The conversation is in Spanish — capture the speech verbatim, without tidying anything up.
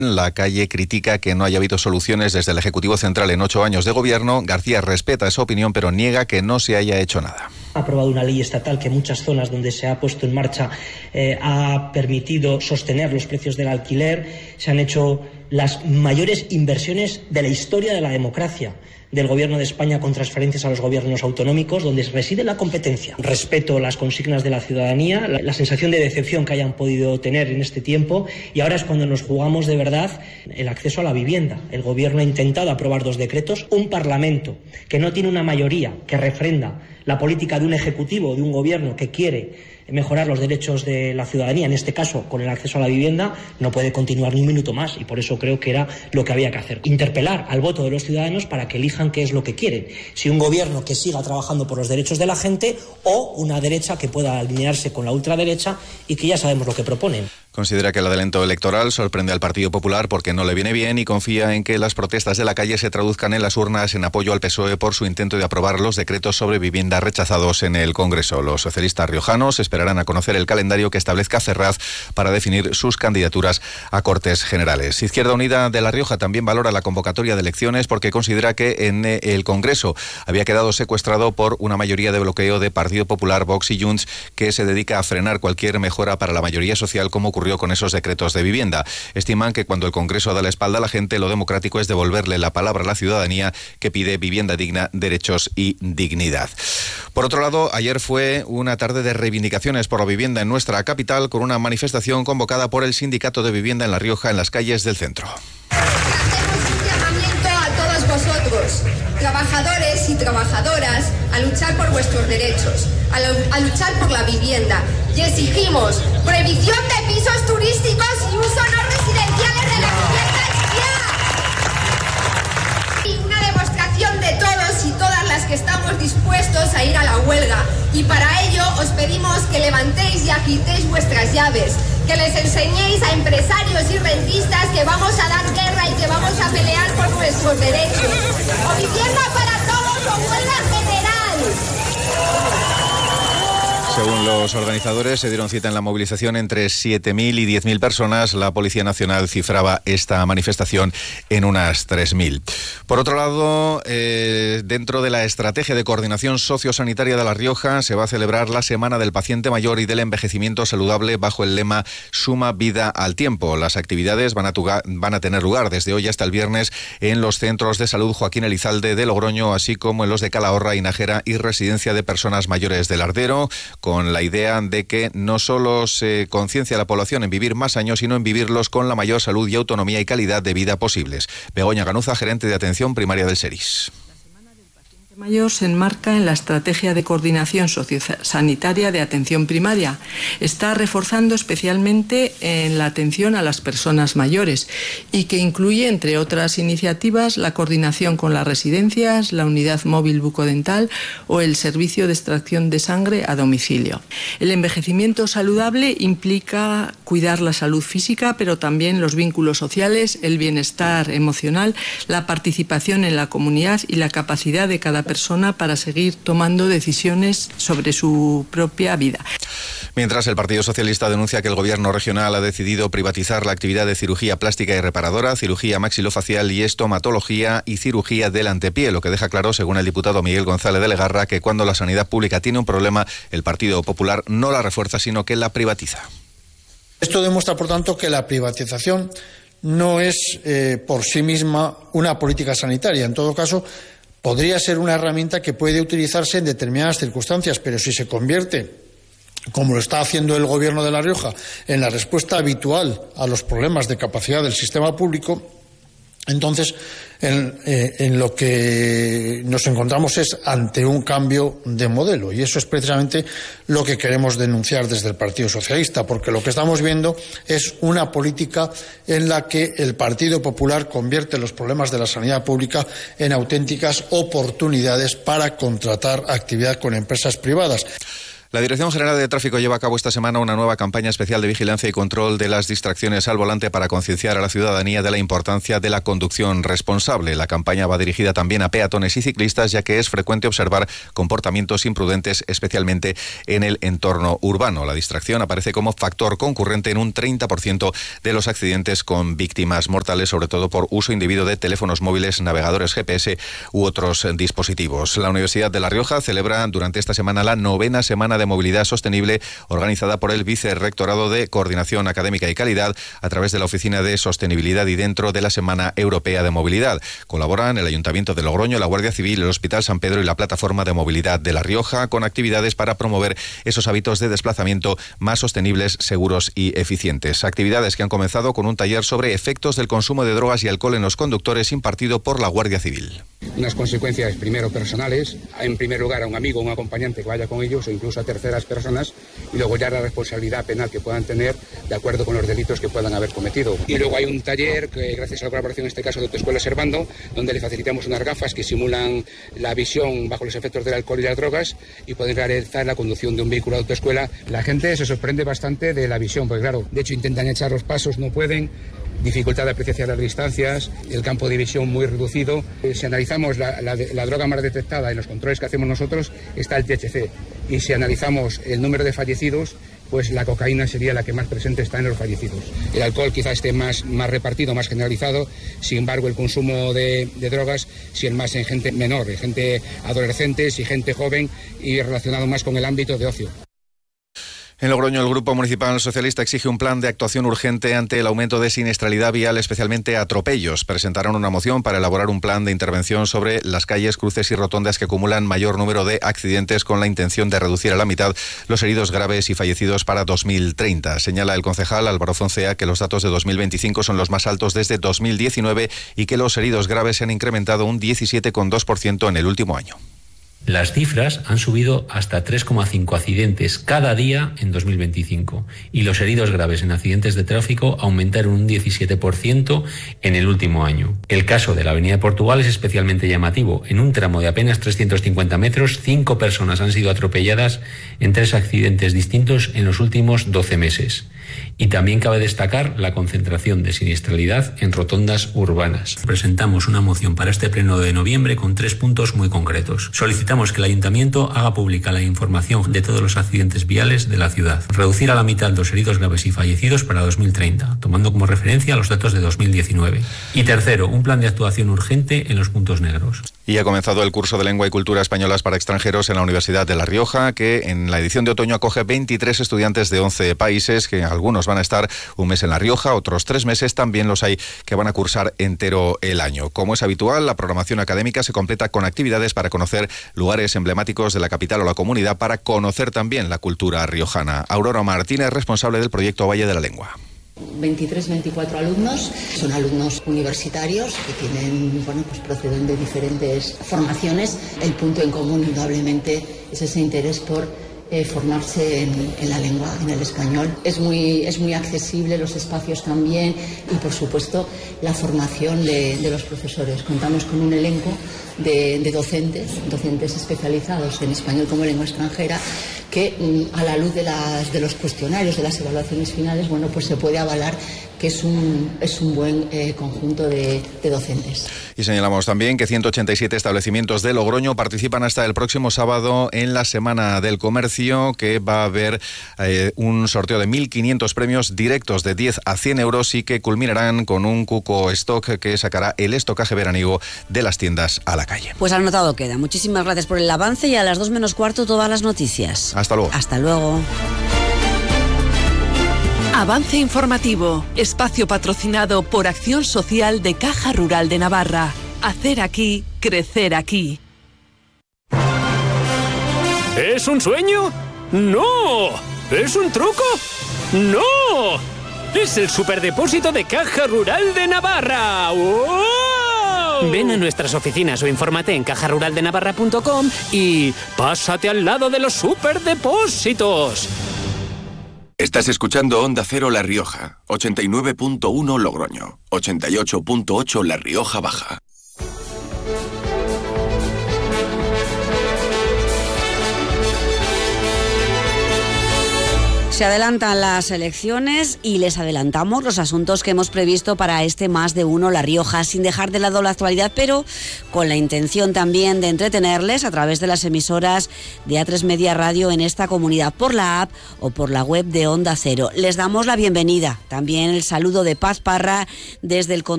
La Calle critica que no haya habido soluciones desde el Ejecutivo Central en ocho años de gobierno. García respeta esa opinión, pero niega que no se haya hecho nada. Ha aprobado una ley estatal que en muchas zonas donde se ha puesto en marcha eh, ha permitido sostener los precios del alquiler. Se han hecho las mayores inversiones de la historia de la democracia del Gobierno de España con transferencias a los gobiernos autonómicos, donde reside la competencia. Respeto las consignas de la ciudadanía, la, la sensación de decepción que hayan podido tener en este tiempo, y ahora es cuando nos jugamos de verdad el acceso a la vivienda. El Gobierno ha intentado aprobar dos decretos, un Parlamento que no tiene una mayoría que refrenda la política de un Ejecutivo, de un Gobierno que quiere mejorar los derechos de la ciudadanía, en este caso con el acceso a la vivienda, no puede continuar ni un minuto más, y por eso creo que era lo que había que hacer. Interpelar al voto de los ciudadanos para que elijan qué es lo que quieren. Si un gobierno que siga trabajando por los derechos de la gente o una derecha que pueda alinearse con la ultraderecha y que ya sabemos lo que proponen. Considera que el adelanto electoral sorprende al Partido Popular porque no le viene bien y confía en que las protestas de la calle se traduzcan en las urnas en apoyo al P S O E por su intento de aprobar los decretos sobre vivienda rechazados en el Congreso. Los socialistas riojanos esperarán a conocer el calendario que establezca Ferraz para definir sus candidaturas a Cortes Generales. Izquierda Unida de La Rioja también valora la convocatoria de elecciones porque considera que en el Congreso había quedado secuestrado por una mayoría de bloqueo de Partido Popular, Vox y Junts, que se dedica a frenar cualquier mejora para la mayoría social, como ocurrió con esos decretos de vivienda. Estiman que cuando el Congreso da la espalda a la gente, lo democrático es devolverle la palabra a la ciudadanía que pide vivienda digna, derechos y dignidad. Por otro lado, ayer fue una tarde de reivindicaciones por la vivienda en nuestra capital, con una manifestación convocada por el Sindicato de Vivienda en La Rioja en las calles del centro. Hacemos un llamamiento a todos vosotros, trabajadores y trabajadoras, a luchar por vuestros derechos, a, lo, a luchar por la vivienda, y exigimos prohibición de pisos turísticos y uso no residenciales de las viviendas ya. Y una demostración de todos y todas las que estamos dispuestos a ir a la huelga, y para ello os pedimos que levantéis y agitéis vuestras llaves, que les enseñéis a empresarios y rentistas que vamos a dar guerra y que vamos a pelear por nuestros derechos. O vivienda para todos o huelga general. Según los organizadores, se dieron cita en la movilización entre siete mil y diez mil personas. La Policía Nacional cifraba esta manifestación en unas tres mil. Por otro lado, eh, dentro de la estrategia de coordinación sociosanitaria de La Rioja, se va a celebrar la Semana del Paciente Mayor y del Envejecimiento Saludable bajo el lema Suma Vida al Tiempo. Las actividades van a, tuga, van a tener lugar desde hoy hasta el viernes en los centros de salud Joaquín Elizalde de Logroño, así como en los de Calahorra y Nájera y Residencia de Personas Mayores del Ardero, con la idea de que no solo se conciencia a la población en vivir más años, sino en vivirlos con la mayor salud y autonomía y calidad de vida posibles. Begoña Ganuza, gerente de atención primaria del SERIS. Mayor se enmarca en la estrategia de coordinación sociosanitaria de atención primaria. Está reforzando especialmente en la atención a las personas mayores y que incluye, entre otras iniciativas, la coordinación con las residencias, la unidad móvil bucodental o el servicio de extracción de sangre a domicilio. El envejecimiento saludable implica cuidar la salud física, pero también los vínculos sociales, el bienestar emocional, la participación en la comunidad y la capacidad de cada persona para seguir tomando decisiones sobre su propia vida. Mientras, el Partido Socialista denuncia que el Gobierno regional ha decidido privatizar la actividad de cirugía plástica y reparadora, cirugía maxilofacial y estomatología y cirugía del antepié, lo que deja claro, según el diputado Miguel González de Legarra, que cuando la sanidad pública tiene un problema, el Partido Popular no la refuerza, sino que la privatiza. Esto demuestra, por tanto, que la privatización no es eh, por sí misma una política sanitaria. En todo caso, podría ser una herramienta que puede utilizarse en determinadas circunstancias, pero si se convierte, como lo está haciendo el Gobierno de La Rioja, en la respuesta habitual a los problemas de capacidad del sistema público, entonces en, eh, en lo que nos encontramos es ante un cambio de modelo, y eso es precisamente lo que queremos denunciar desde el Partido Socialista, porque lo que estamos viendo es una política en la que el Partido Popular convierte los problemas de la sanidad pública en auténticas oportunidades para contratar actividad con empresas privadas. La Dirección General de Tráfico lleva a cabo esta semana una nueva campaña especial de vigilancia y control de las distracciones al volante para concienciar a la ciudadanía de la importancia de la conducción responsable. La campaña va dirigida también a peatones y ciclistas, ya que es frecuente observar comportamientos imprudentes, especialmente en el entorno urbano. La distracción aparece como factor concurrente en un treinta por ciento de los accidentes con víctimas mortales, sobre todo por uso indebido de teléfonos móviles, navegadores G P S u otros dispositivos. La Universidad de La Rioja celebra durante esta semana la novena semana de movilidad sostenible, organizada por el Vicerrectorado de Coordinación Académica y Calidad a través de la Oficina de Sostenibilidad y dentro de la Semana Europea de Movilidad. Colaboran el Ayuntamiento de Logroño, la Guardia Civil, el Hospital San Pedro y la Plataforma de Movilidad de La Rioja, con actividades para promover esos hábitos de desplazamiento más sostenibles, seguros y eficientes. Actividades que han comenzado con un taller sobre efectos del consumo de drogas y alcohol en los conductores impartido por la Guardia Civil. Unas consecuencias primero personales, en primer lugar a un amigo o un acompañante que vaya con ellos o incluso a terceras personas, y luego ya la responsabilidad penal que puedan tener de acuerdo con los delitos que puedan haber cometido. Y luego hay un taller que, gracias a la colaboración en este caso de Autoescuela Servando, donde le facilitamos unas gafas que simulan la visión bajo los efectos del alcohol y las drogas y pueden realizar la conducción de un vehículo de autoescuela. La gente se sorprende bastante de la visión, porque claro, de hecho intentan echar los pasos, no pueden. Dificultad de apreciación de las distancias, el campo de visión muy reducido. Si analizamos la, la, la droga más detectada en los controles que hacemos nosotros, está el T H C. Y si analizamos el número de fallecidos, pues la cocaína sería la que más presente está en los fallecidos. El alcohol quizá esté más, más repartido, más generalizado, sin embargo el consumo de, de drogas sí es más en gente menor, en gente adolescentes y gente joven y relacionado más con el ámbito de ocio. En Logroño, el Grupo Municipal Socialista exige un plan de actuación urgente ante el aumento de siniestralidad vial, especialmente atropellos. Presentaron una moción para elaborar un plan de intervención sobre las calles, cruces y rotondas que acumulan mayor número de accidentes, con la intención de reducir a la mitad los heridos graves y fallecidos para dos mil treinta. Señala el concejal Álvaro Foncea que los datos de dos mil veinticinco son los más altos desde dos mil diecinueve y que los heridos graves se han incrementado un diecisiete coma dos por ciento en el último año. Las cifras han subido hasta tres coma cinco accidentes cada día en dos mil veinticinco y los heridos graves en accidentes de tráfico aumentaron un diecisiete por ciento en el último año. El caso de la Avenida de Portugal es especialmente llamativo. En un tramo de apenas trescientos cincuenta metros, cinco personas han sido atropelladas en tres accidentes distintos en los últimos doce meses. Y también cabe destacar la concentración de siniestralidad en rotondas urbanas. Presentamos una moción para este pleno de noviembre con tres puntos muy concretos. Solicitamos que el Ayuntamiento haga pública la información de todos los accidentes viales de la ciudad. Reducir a la mitad los heridos graves y fallecidos para dos mil treinta, tomando como referencia los datos de dos mil diecinueve. Y tercero, un plan de actuación urgente en los puntos negros. Y ha comenzado el curso de Lengua y Cultura Españolas para extranjeros en la Universidad de La Rioja, que en la edición de otoño acoge veintitrés estudiantes de once países, que algunos van a estar un mes en La Rioja, otros tres meses, también los hay que van a cursar entero el año. Como es habitual, la programación académica se completa con actividades para conocer lugares emblemáticos de la capital o la comunidad, para conocer también la cultura riojana. Aurora Martínez, responsable del proyecto Valle de la Lengua. veintitrés, veinticuatro alumnos, son alumnos universitarios que tienen, bueno, pues proceden de diferentes formaciones. El punto en común, indudablemente, es ese interés por eh, formarse en, en la lengua, en el español. Es muy, es muy accesible, los espacios también, y por supuesto la formación de, de los profesores. Contamos con un elenco de, de docentes, docentes especializados en español como lengua extranjera, que a la luz de, las, de los cuestionarios, de las evaluaciones finales, bueno, pues se puede avalar que es un, es un buen eh, conjunto de, de docentes. Y señalamos también que ciento ochenta y siete establecimientos de Logroño participan hasta el próximo sábado en la Semana del Comercio, que va a haber eh, un sorteo de mil quinientos premios directos de diez a cien euros y que culminarán con un cuco stock que sacará el estocaje veraniego de las tiendas a la calle. Pues anotado queda. Muchísimas gracias por el avance, y a las dos menos cuarto todas las noticias. Hasta luego. Hasta luego. Avance informativo, espacio patrocinado por Acción Social de Caja Rural de Navarra. Hacer aquí, crecer aquí. ¿Es un sueño? ¡No! ¿Es un truco? ¡No! ¡Es el superdepósito de Caja Rural de Navarra! ¡Oh! Ven a nuestras oficinas o infórmate en caja rural de navarra punto com y pásate al lado de los superdepósitos. Estás escuchando Onda Cero La Rioja, ochenta y nueve punto uno Logroño, ochenta y ocho punto ocho La Rioja Baja. Se adelantan las elecciones y les adelantamos los asuntos que hemos previsto para este Más de Uno La Rioja, sin dejar de lado la actualidad, pero con la intención también de entretenerles a través de las emisoras de A tres Media Radio en esta comunidad, por la app o por la web de Onda Cero. Les damos la bienvenida. También el saludo de Paz Parra desde el